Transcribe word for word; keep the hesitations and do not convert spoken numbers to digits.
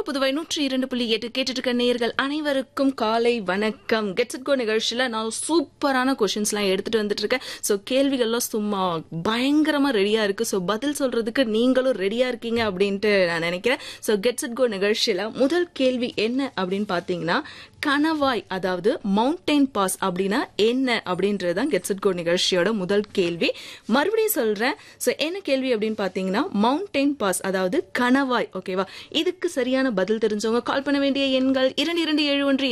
புதுவை நூற்றி இரண்டு புள்ளி எட்டு கேட்டுட்டு இருக்க நேயர்கள் அனைவருக்கும் காலை வணக்கம். கெட்ஸ் இட் கோ நிகழ்ச்சியில நான் சூப்பரான கொஸ்டின்ஸ்லாம் எடுத்துட்டு வந்துட்டு இருக்கேன். ஸோ கேள்விகள்லாம் சும்மா பயங்கரமா ரெடியா இருக்கு. ஸோ பதில் சொல்றதுக்கு நீங்களும் ரெடியா இருக்கீங்க அப்படின்ட்டு நான் நினைக்கிறேன். ஸோ கெட்ஸ் இட் கோ நிகழ்ச்சியில முதல் கேள்வி என்ன அப்படின்னு பாத்தீங்கன்னா, கணவாய் அதாவது மவுண்டைன் பாஸ் அப்படின்னா என்ன அப்படின்றதுதான் கெட்ஸ் இட் கோ நிகழ்ச்சியோட முதல் கேள்வி. மறுபடியும் சொல்றேன். ஸோ என்ன கேள்வி அப்படின்னு பாத்தீங்கன்னா, மவுண்டைன் பாஸ் அதாவது கணவாய். ஓகேவா? இதுக்கு சரியான பதில் தெரிஞ்சவங்க கால் பண்ண வேண்டிய எண்கள் இரண்டு இரண்டு ஏழு ஒன்று